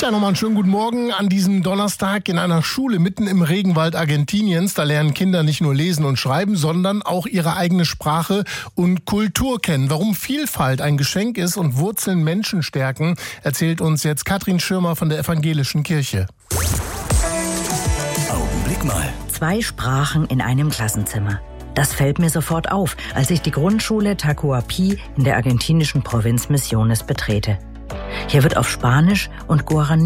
Ja, nochmal einen schönen guten Morgen an diesem Donnerstag in einer Schule mitten im Regenwald Argentiniens. Da lernen Kinder nicht nur lesen und schreiben, sondern auch ihre eigene Sprache und Kultur kennen. Warum Vielfalt ein Geschenk ist und Wurzeln Menschen stärken, erzählt uns jetzt Katrin Schirmer von der Evangelischen Kirche. Augenblick mal. 2 Sprachen in einem Klassenzimmer. Das fällt mir sofort auf, als ich die Grundschule Tacuapi in der argentinischen Provinz Misiones betrete. Hier wird auf Spanisch und Guarani